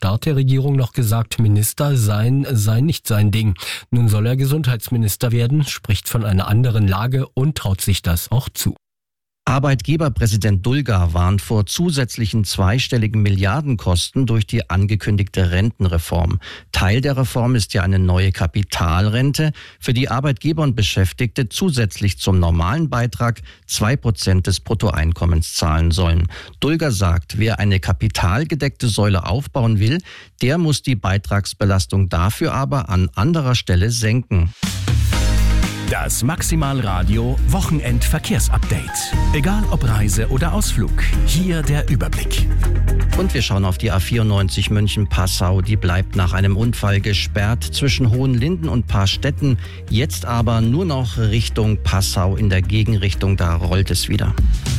Start der Regierung noch gesagt, Minister sein sei nicht sein Ding. Nun soll er Gesundheitsminister werden, spricht von einer anderen Lage und traut sich das auch zu. Arbeitgeberpräsident Dulger warnt vor zusätzlichen zweistelligen Milliardenkosten durch die angekündigte Rentenreform. Teil der Reform ist ja eine neue Kapitalrente, für die Arbeitgeber und Beschäftigte zusätzlich zum normalen Beitrag 2% des Bruttoeinkommens zahlen sollen. Dulger sagt, wer eine kapitalgedeckte Säule aufbauen will, der muss die Beitragsbelastung dafür aber an anderer Stelle senken. Das Maximalradio Wochenendverkehrsupdate. Egal ob Reise oder Ausflug, hier der Überblick. Und wir schauen auf die A94 München-Passau. Die bleibt nach einem Unfall gesperrt zwischen Hohenlinden und Paarstetten. Jetzt aber nur noch Richtung Passau in der Gegenrichtung, da rollt es wieder.